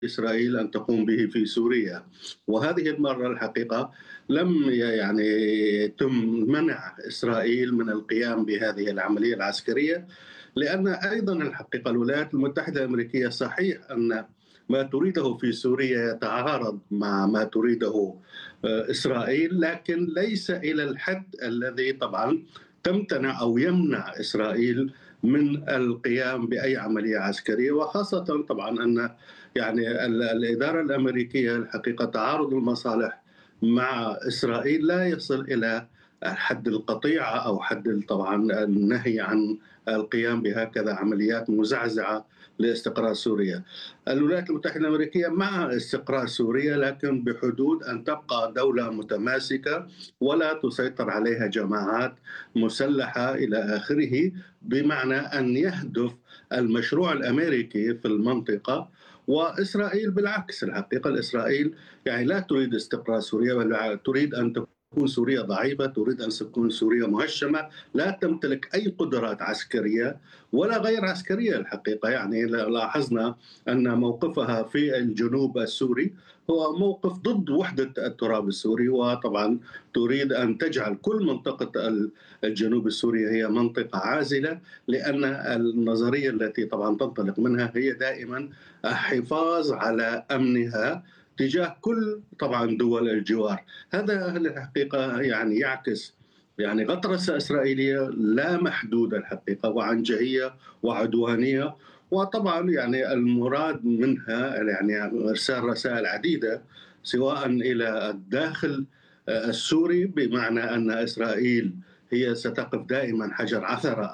إسرائيل أن تقوم به في سوريا. وهذه المرة الحقيقة لم يعني يتم منع إسرائيل من القيام بهذه العملية العسكرية، لأن أيضا الحقيقة الولايات المتحدة الأمريكية صحيح أن ما تريده في سوريا يتعارض مع ما تريده إسرائيل، لكن ليس إلى الحد الذي طبعا تمتنع أو يمنع إسرائيل من القيام بأي عملية عسكرية، وخاصة طبعا أن يعني الإدارة الأمريكية الحقيقة تعارض المصالح مع إسرائيل لا يصل إلى حد القطيعة أو حد طبعا النهي عن القيام بهكذا عمليات مزعزعة لاستقرار سوريا. الولايات المتحدة الأمريكية مع استقرار سوريا، لكن بحدود أن تبقى دولة متماسكة ولا تسيطر عليها جماعات مسلحة إلى آخره، بمعنى أن يهدف المشروع الأمريكي في المنطقة. وإسرائيل بالعكس الحقيقة، الإسرائيل يعني لا تريد استقرار سوريا، بل تريد أن تكون سوريا ضعيفة، تريد أن تكون سوريا مهشمة، لا تمتلك أي قدرات عسكرية ولا غير عسكرية الحقيقة. يعني لاحظنا أن موقفها في الجنوب السوري هو موقف ضد وحدة التراب السوري، وطبعا تريد أن تجعل كل منطقة الجنوب السوري هي منطقة عازلة، لأن النظرية التي طبعا تنطلق منها هي دائما الحفاظ على أمنها تجاه كل طبعا دول الجوار. هذا الحقيقة يعني يعكس يعني غطرسة إسرائيلية لا محدودة الحقيقة، وعنجهية وعدوانية. وطبعا يعني المراد منها يعني إرسال رسائل عديدة سواء إلى الداخل السوري، بمعنى أن إسرائيل هي ستقف دائما حجر عثرة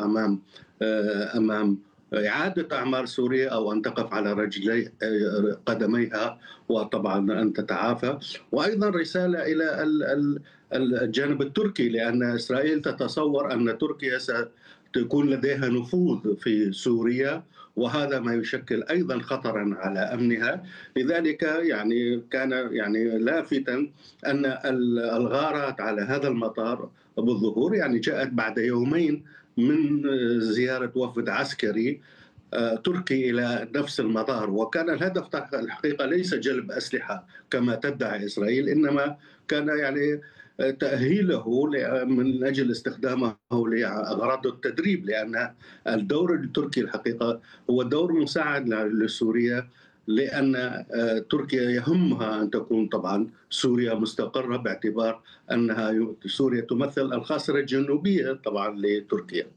أمام إعادة أعمار سوريا، أو أن تقف على رجلي قدميها وطبعا أن تتعافى. وأيضا رسالة إلى الجانب التركي، لأن إسرائيل تتصور أن تركيا ستكون لديها نفوذ في سوريا، وهذا ما يشكل أيضا خطرا على أمنها. لذلك يعني كان يعني لافتا أن الغارات على هذا المطار بالظهور يعني جاءت بعد يومين من زيارة وفد عسكري تركي إلى نفس المطار، وكان الهدف الحقيقة ليس جلب أسلحة كما تدعي إسرائيل، إنما كان يعني تأهيله من أجل استخدامه لأغراض التدريب، لأن الدور التركي الحقيقة هو دور مساعد لسوريا، لأن تركيا يهمها أن تكون طبعا سوريا مستقرة، باعتبار أنها سوريا تمثل الخاصرة الجنوبية طبعا لتركيا.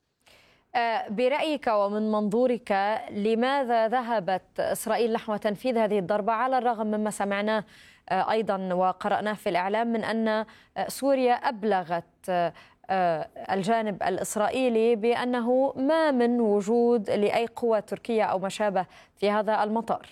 برأيك ومن منظورك، لماذا ذهبت إسرائيل نحو تنفيذ هذه الضربة، على الرغم مما سمعناه أيضا وقرأناه في الإعلام من أن سوريا أبلغت الجانب الإسرائيلي بأنه ما من وجود لأي قوة تركية أو ما شابه في هذا المطار؟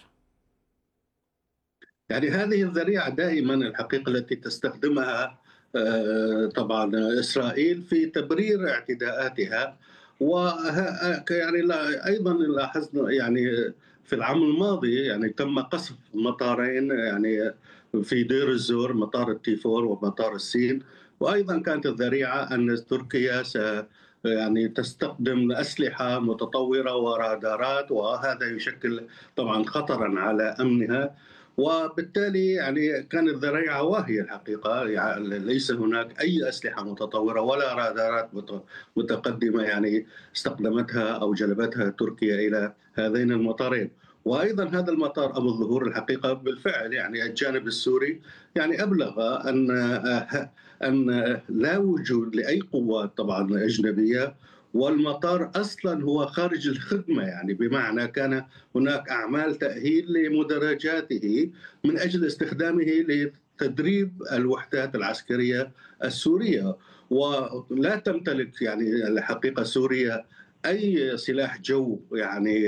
يعني هذه الذريعة دائما الحقيقة التي تستخدمها طبعا إسرائيل في تبرير اعتداءاتها. يعني أيضا لاحظنا يعني في العام الماضي يعني تم قصف مطارين، يعني في دير الزور مطار التيفور ومطار السين، وأيضا كانت الذريعة أن تركيا يعني تستخدم أسلحة متطورة ورادارات، وهذا يشكل طبعا خطرا على أمنها. وبالتالي يعني كانت ذريعة واهية الحقيقة، يعني ليس هناك أي أسلحة متطورة ولا رادارات متقدمة يعني استخدمتها أو جلبتها تركيا إلى هذين المطارين. وأيضا هذا المطار أبو الظهور الحقيقة بالفعل يعني الجانب السوري يعني أبلغ أن لا وجود لأي قوات طبعا أجنبية، والمطار أصلا هو خارج الخدمة، يعني بمعنى كان هناك أعمال تأهيل لمدرجاته من أجل استخدامه لتدريب الوحدات العسكرية السورية. ولا تمتلك يعني الحقيقة سوريا أي سلاح جو يعني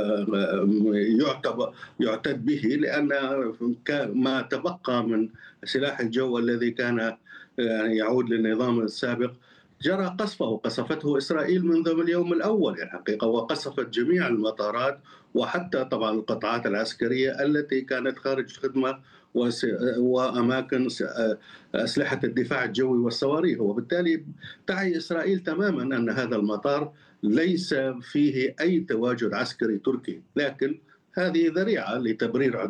يعتد به، لأن ما تبقى من سلاح الجو الذي كان يعني يعود للنظام السابق جرى قصفته إسرائيل منذ اليوم الأول الحقيقة، وقصفت جميع المطارات وحتى طبعا القطاعات العسكرية التي كانت خارج الخدمة وأماكن أسلحة الدفاع الجوي والصواريخ. وبالتالي تعي إسرائيل تماما أن هذا المطار ليس فيه أي تواجد عسكري تركي، لكن هذه ذريعة لتبرير